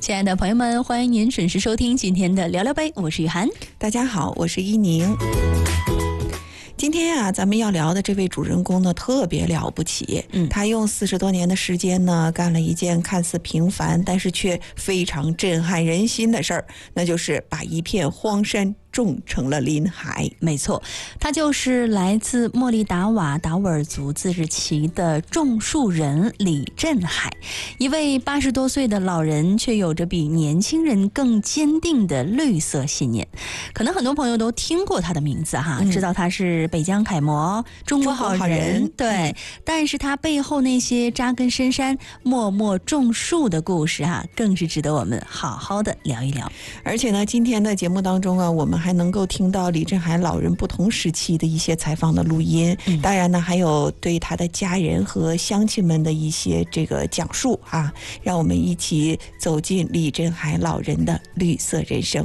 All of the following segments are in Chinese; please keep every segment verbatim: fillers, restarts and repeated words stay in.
亲爱的朋友们，欢迎您准时收听今天的聊聊杯，我是雨涵。 大家好，我是依宁。今天啊，咱们要聊的这位主人公呢，特别了不起。嗯，他用四十多年的时间呢，干了一件看似平凡，但是却非常震撼人心的事儿，那就是把一片荒山种成了林海。 没错，他就是来自莫利达瓦达斡尔族自治旗的种树人李振海，一位八十多岁的老人，却有着比年轻人更坚定的绿色信念。可能很多朋友都听过他的名字哈，嗯、知道他是北疆楷模、中国好人，人对。但是他背后那些扎根深山、默默种树的故事哈，更是值得我们好好的聊一聊。 而且呢，今天的节目当中啊，我们还能够听到李振海老人不同时期的一些采访的录音，嗯、当然呢，还有对他的家人和乡亲们的一些这个讲述啊，让我们一起走进李振海老人的绿色人生。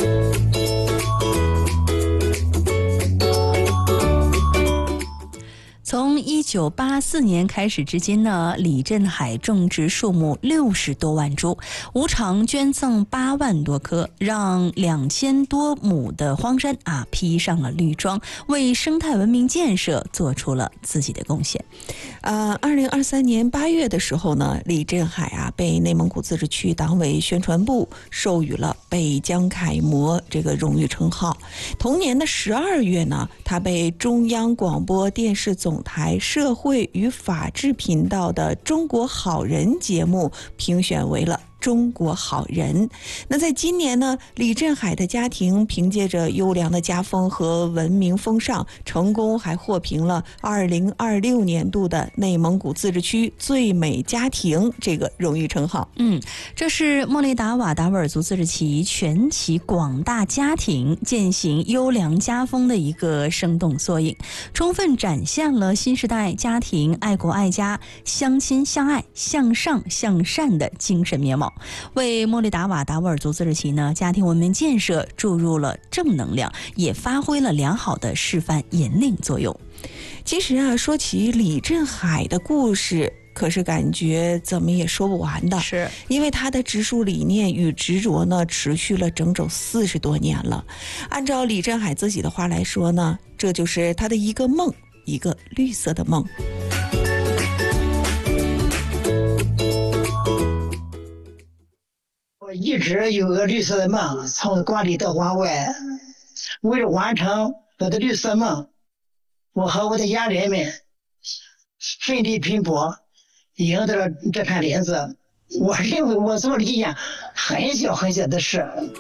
从一九八四年开始至今呢，李振海种植树木六十多万株，无偿捐赠八万多棵，让两千多亩的荒山啊披上了绿装，为生态文明建设做出了自己的贡献。 呃，二零二三年八月的时候呢，李振海啊被内蒙古自治区党委宣传部授予了北疆楷模这个荣誉称号。同年的十二月呢，他被中央广播电视总台社会与法制频道的中国好人节目评选为了中国好人。那在今年呢，李振海的家庭凭借着优良的家风和文明风尚，成功还获评了二零二六年度的内蒙古自治区最美家庭这个荣誉称号。 嗯，这是莫利达瓦达斡尔族自治旗全旗广大家庭践行优良家风的一个生动缩影，充分展现了新时代家庭爱国爱家、相亲相爱、向上向善的精神面貌，为莫利达瓦达斡尔族自治旗呢家庭文明建设注入了正能量，也发挥了良好的示范引领作用。 其实啊，说起李振海的故事，可是感觉怎么也说不完的， 是因为他的植树理念与执着呢，持续了整整四十多年了。按照李振海自己的话来说呢，这就是他的一个梦，一个绿色的梦。 我一直有个绿色的梦，从馆里到馆外，为了完成我的绿色梦，我和我的家人们奋力拼搏，赢得了这片林子。我认为我做了一件很小很小的事。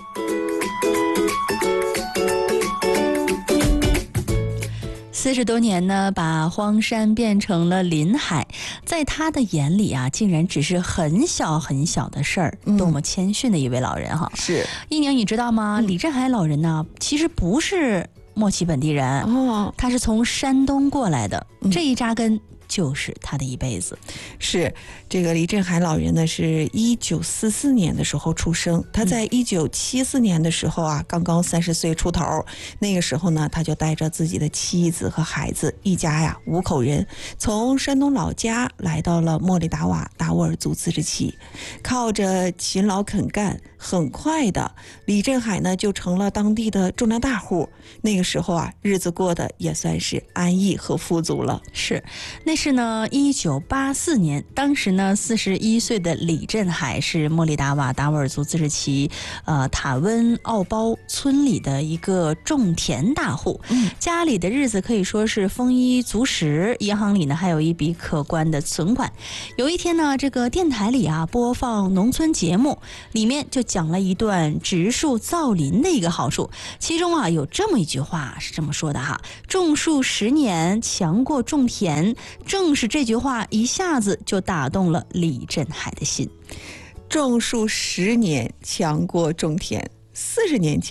四十多年呢，把荒山变成了林海，在他的眼里啊，竟然只是很小很小的事儿。多么谦逊的一位老人哈！ 是一宁，你知道吗？嗯、李振海老人呢，其实不是莫旗本地人，哦，他是从山东过来的，嗯、这一扎根就是他的一辈子。 是这个李振海老人呢，是一九四四年的时候出生，他在一九七四年的时候啊，刚刚三十岁出头。那个时候呢，他就带着自己的妻子和孩子，一家呀五口人，从山东老家来到了莫利达瓦达斡尔族自治旗，靠着勤劳肯干，很快的，李振海呢就成了当地的重量大户。那个时候啊，日子过得也算是安逸和富足了。 是，那是呢，一九八四年，当时呢，四十一岁的李振海是莫利达瓦达斡尔族自治旗呃塔温奥包村里的一个种田大户，嗯，家里的日子可以说是丰衣足食，银行里呢还有一笔可观的存款。有一天呢，这个电台里啊播放农村节目，里面就讲了一段植树造林的一个好处，其中啊有这么一句话是这么说的哈：种树十年强过种田。正是这句话一下子就打动了李振海的心。 种树十年强过种田。四十年前啊，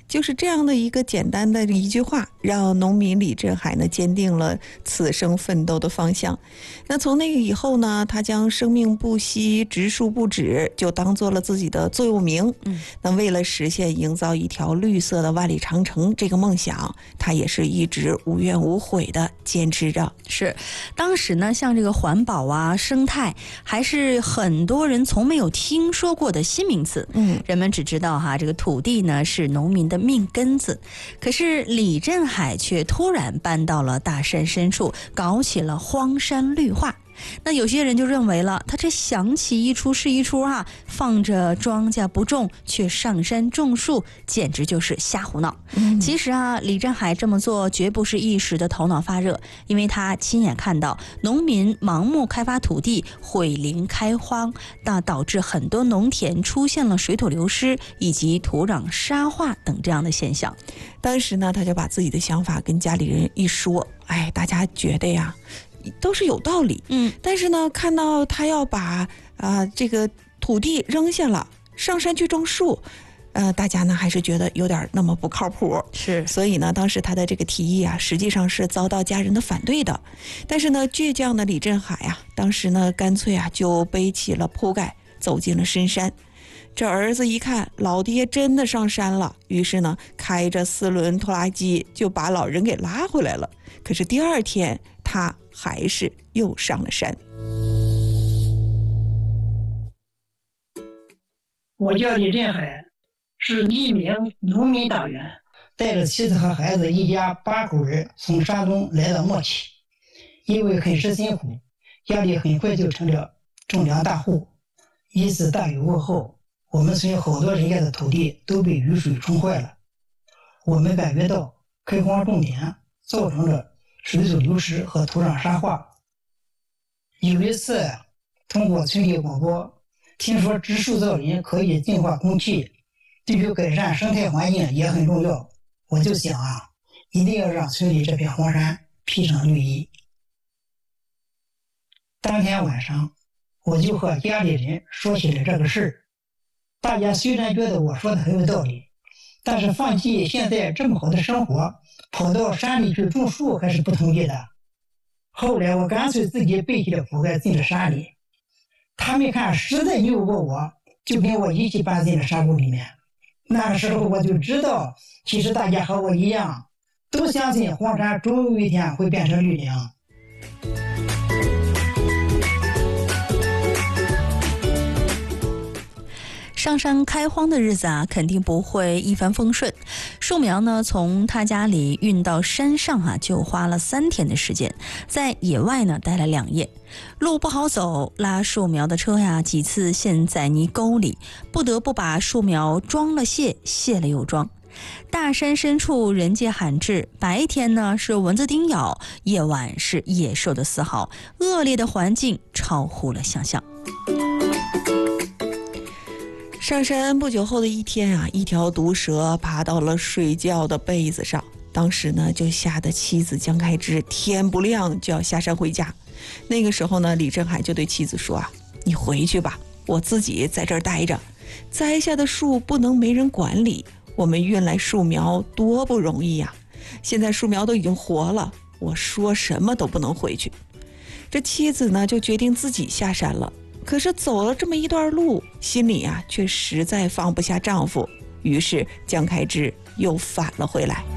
就是这样的一个简单的一句话，让农民李振海呢坚定了此生奋斗的方向。那从那个以后呢，他将生命不息，植树不止就当做了自己的座右铭。嗯，那为了实现营造一条绿色的万里长城这个梦想，他也是一直无怨无悔的坚持着。 是，当时呢，像这个环保啊、生态，还是很多人从没有听说过的新名词。嗯，人们只知道哈，这个土地呢是农民的命根子。可是李振海却突然搬到了大山深处，搞起了荒山绿化。那有些人就认为了，他这想起一出是一出啊，放着庄稼不种，却上山种树，简直就是瞎胡闹。嗯、其实啊，李振海这么做绝不是一时的头脑发热，因为他亲眼看到农民盲目开发土地，毁林开荒，那导致很多农田出现了水土流失以及土壤沙化等这样的现象。 当时呢，他就把自己的想法跟家里人一说，哎，大家觉得呀都是有道理，嗯，但是呢，看到他要把啊、呃、这个土地扔下了，上山去种树，呃，大家呢还是觉得有点那么不靠谱， 是， 所以呢，当时他的这个提议啊，实际上是遭到家人的反对的。但是呢，倔强的李振海啊，当时呢，干脆啊就背起了铺盖，走进了深山。这儿子一看老爹真的上山了，于是呢，开着四轮拖拉机就把老人给拉回来了。可是第二天，他还是又上了山。 我叫李振海，是一名农民党员，带着妻子和孩子一家八口人从山东来到莫旗，因为很是辛苦，家里很快就成了种粮大户。一次大雨过后，我们村好多人家的土地都被雨水冲坏了，我们感觉到开荒种田造成了水土流失和土壤沙化。有一次通过村里广播，听说植树造林可以净化空气，对于改善生态环境也很重要。我就想啊，一定要让村里这片荒山披上绿衣。当天晚上，我就和家里人说起了这个事儿。大家虽然觉得我说的很有道理，但是放弃现在这么好的生活，跑到山里去种树还是不同意的。后来我干脆自己背起了铺盖进了山里，他们看实在拗不过我，就跟我一起搬进了山谷里面。那个时候我就知道，其实大家和我一样，都相信荒山终有一天会变成绿林。 上山开荒的日子啊，肯定不会一帆风顺。树苗呢，从他家里运到山上啊，就花了三天的时间，在野外呢待了两夜，路不好走，拉树苗的车呀，几次陷在泥沟里，不得不把树苗装了卸，卸了又装。大山深处人迹罕至，白天呢是蚊子叮咬，夜晚是野兽的嘶嚎，恶劣的环境超乎了想象。 上山不久后的一天啊，一条毒蛇爬到了睡觉的被子上，当时呢就吓得妻子江开枝天不亮就要下山回家。那个时候呢，李振海就对妻子说啊，你回去吧，我自己在这儿待着，栽下的树不能没人管理，我们运来树苗多不容易呀、啊！现在树苗都已经活了，我说什么都不能回去。这妻子呢就决定自己下山了。可是走了这么一段路，心里啊却实在放不下丈夫，于是江开枝又返了回来。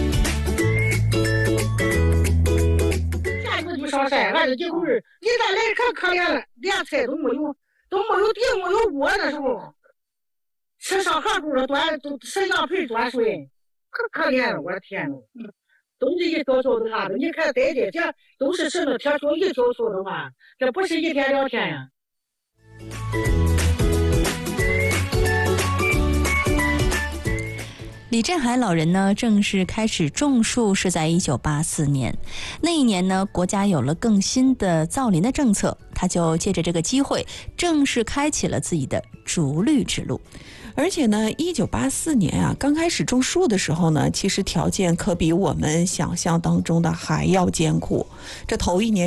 下一个就上山，俺这几口人，你再来可可怜了，连菜都没有，都没有地没有窝，那时候吃上河沟了，端都吃羊盆端水，可可怜了，我的天哪！都是一条条的话，你看在这这都是什么条条一条条的话，这不是一天两天呀。 李振海老人呢，正式开始种树是在一九八四年。那一年呢，国家有了更新的造林的政策，他就借着这个机会，正式开启了自己的逐绿之路。 而且呢，一九八四年啊，刚开始种树的时候呢，其实条件可比我们想象当中的还要艰苦。这头一年